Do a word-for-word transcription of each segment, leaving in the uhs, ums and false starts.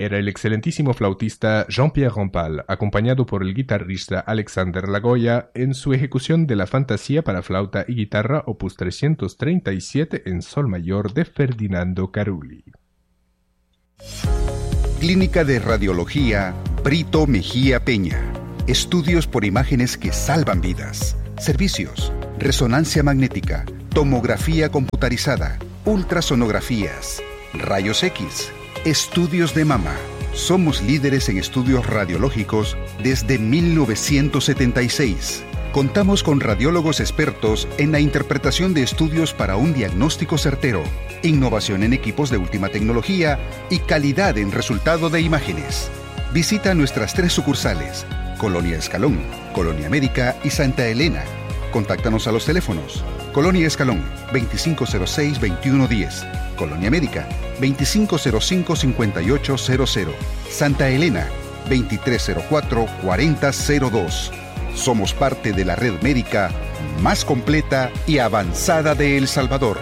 era el excelentísimo flautista Jean-Pierre Rampal, acompañado por el guitarrista Alexander Lagoya en su ejecución de la Fantasía para flauta y guitarra opus trescientos treinta y siete en sol mayor de Ferdinando Carulli. Clínica de Radiología Brito Mejía Peña. Estudios por imágenes que salvan vidas. Servicios: resonancia magnética, tomografía computarizada, ultrasonografías, rayos X, estudios de mama. Somos líderes en estudios radiológicos desde mil novecientos setenta y seis. Contamos con radiólogos expertos en la interpretación de estudios para un diagnóstico certero, innovación en equipos de última tecnología y calidad en resultado de imágenes. Visita nuestras tres sucursales: Colonia Escalón, Colonia Médica y Santa Elena. Contáctanos a los teléfonos: Colonia Escalón, veinticinco cero seis, veintiuno diez. Colonia Médica, veinticinco cero cinco, cincuenta y ocho cero cero. Santa Elena, veintitrés cero cuatro, cuarenta cero dos. Somos parte de la red médica más completa y avanzada de El Salvador.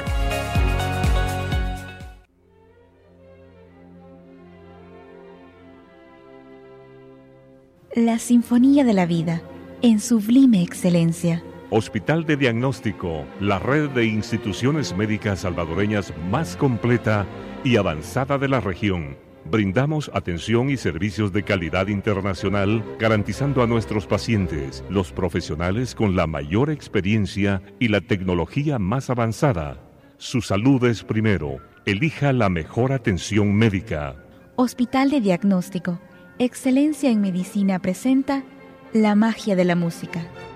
La Sinfonía de la Vida, en sublime excelencia. Hospital de Diagnóstico, la red de instituciones médicas salvadoreñas más completa y avanzada de la región. Brindamos atención y servicios de calidad internacional, garantizando a nuestros pacientes los profesionales con la mayor experiencia y la tecnología más avanzada. Su salud es primero. Elija la mejor atención médica. Hospital de Diagnóstico, excelencia en medicina presenta La magia de la música.